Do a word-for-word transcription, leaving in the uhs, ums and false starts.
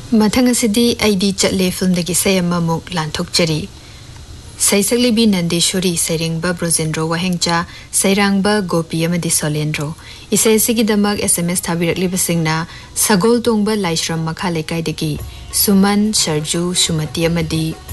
Mathang asidi aidi chatle film dagi sayama muk lanthokchari. Saisaklibi Nandeshwari Sairangba Brojendro Wahengcha Sairangba Gopi amadi Solendro. Isai sigidamak S M S thabirakliba Sagol Tongba Laishram Makha Lekai dagi Suman Sharju Shumati amadi